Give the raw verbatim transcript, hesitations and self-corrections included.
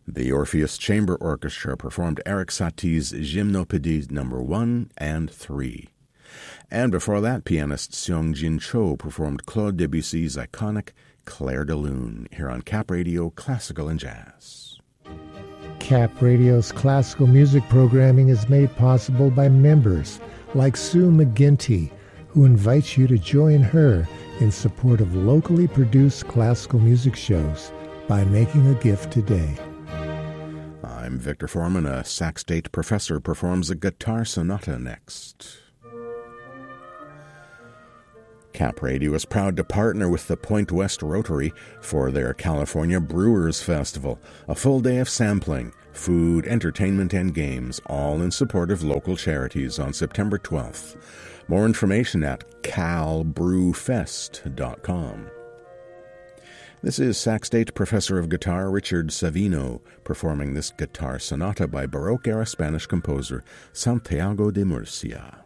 The Orpheus Chamber Orchestra performed Erik Satie's Gymnopédie number one and three. And before that, pianist Seong-Jin Cho performed Claude Debussy's iconic Clair de Lune here on Cap Radio Classical and Jazz. Cap Radio's classical music programming is made possible by members like Sue McGinty, who invites you to join her in support of locally produced classical music shows by making a gift today. I'm Victor Foreman. A Sac State professor performs a guitar sonata next. Cap Radio is proud to partner with the Point West Rotary for their California Brewers Festival, a full day of sampling, food, entertainment, and games, all in support of local charities on September twelfth. More information at cal brew fest dot com. This is Sac State professor of guitar Richard Savino performing this guitar sonata by Baroque-era Spanish composer Santiago de Murcia.